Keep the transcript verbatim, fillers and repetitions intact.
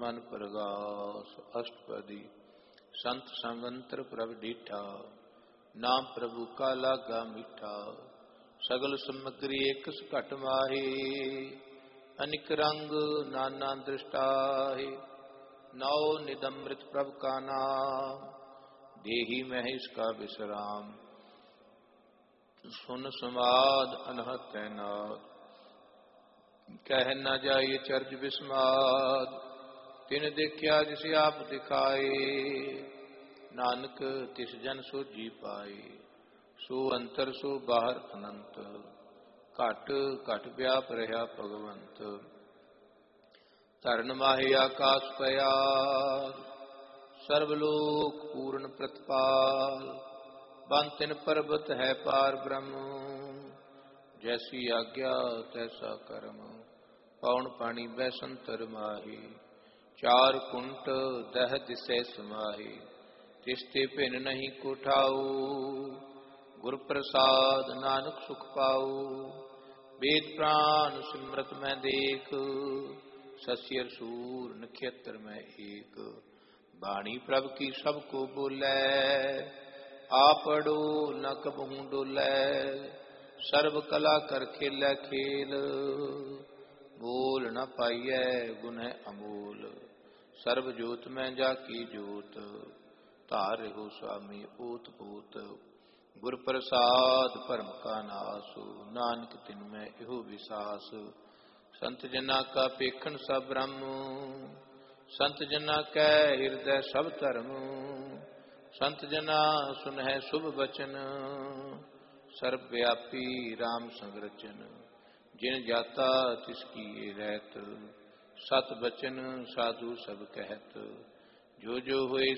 मन प्रगास अष्टपदी। संत संगंतर प्रभ डीठा, नाम प्रभु का लागा मीठा। सगल समग्री एक घट माहे, अनिक रंग नाना दृष्टाहे। नौ निदमृत प्रभ का नाम, देही में इसका विश्राम। सुन समाद अनहत नाद, कह न जाइए चर्ज विस्माद। तिन देखिया जिसे आप दिखाए, नानक तिस जन सो जी पाए। सो अंतर सो बाहर अनंत, घट घट व्याप रहा भगवंत। धरन माहे आकाश पयाल, सर्वलोक पूर्ण प्रतिपाल। बन तिन पर्वत है पार ब्रह्म, जैसी आज्ञा तैसा कर्म। पौन पानी बैसंतर माही, चार कुंट दह दिसै समाही। तिस्ते भिन नहीं कोठाओ, गुर प्रसाद नानक सुख पाओ। वेद प्राण सिमरत में देख, सस्यर सूर नक्षत्र में एक। बाणी प्रभ की सबको बोलै, आपड़ो न कबहू डोलै। सर्व कला कर खेलै खेल, मोल न पाइयै गुण अमोल। सर्व जोत में जाकी जोत, धार हो स्वामी ओत पोत। गुर प्रसाद भरम का नास, नानक तिन में इहो विसास। संत जना का पेखन सब ब्रह्म, संत जना कै हृदय सब धर्म। संत जना सुनह शुभ बचन, सर्वव्यापी राम संगरचन। जिन जाता तिसकी ये रहत, सत बचन साधु सब कहत। जो जो होए